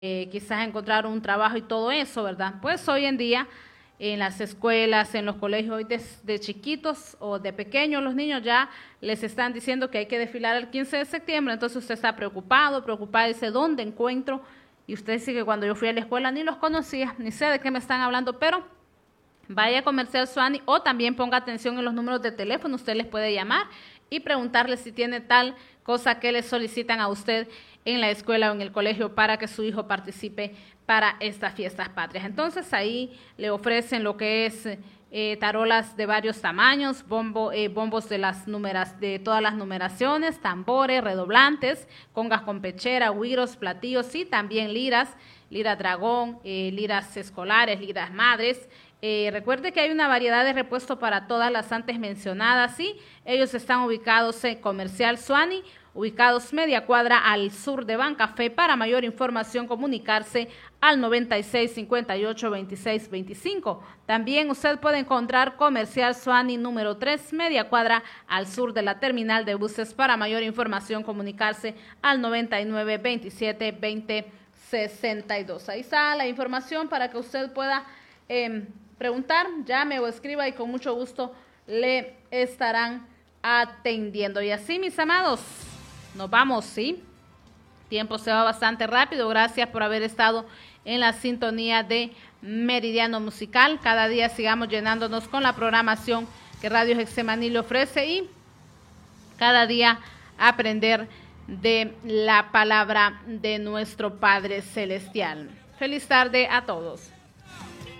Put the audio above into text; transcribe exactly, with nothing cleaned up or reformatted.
eh, quizás encontrar un trabajo y todo eso, ¿verdad? Pues hoy en día en las escuelas, en los colegios, hoy desde chiquitos o de pequeños los niños ya les están diciendo que hay que desfilar el quince de septiembre, entonces usted está preocupado, preocupado, dice, ¿dónde encuentro? Y usted dice que cuando yo fui a la escuela ni los conocía, ni sé de qué me están hablando, pero vaya a Comercial Suani o también ponga atención en los números de teléfono, usted les puede llamar y preguntarle si tiene tal cosa que le solicitan a usted en la escuela o en el colegio para que su hijo participe para estas fiestas patrias. Entonces ahí le ofrecen lo que es eh, tarolas de varios tamaños, bombo, eh, bombos de las numeras, de todas las numeraciones, tambores, redoblantes, congas con pechera, güiros, platillos y también liras, lira dragón, eh, liras escolares, liras madres. Eh, recuerde que hay una variedad de repuesto para todas las antes mencionadas y ellos están ubicados en Comercial Suani, ubicados media cuadra al sur de Bancafé. Para mayor información comunicarse al noventa y seis, cincuenta y ocho, veintiséis, veinticinco. También usted puede encontrar Comercial Suani número tres, media cuadra al sur de la terminal de buses. Para mayor información comunicarse al noventa y nueve, veintisiete, veinte, sesenta y dos. Ahí está la información para que usted pueda eh, preguntar, llame o escriba y con mucho gusto le estarán atendiendo. Y así, mis amados, nos vamos, ¿sí? Tiempo se va bastante rápido. Gracias por haber estado en la sintonía de Meridiano Musical. Cada día sigamos llenándonos con la programación que Radio Getsemaní le ofrece y cada día aprender de la palabra de nuestro Padre Celestial. Feliz tarde a todos.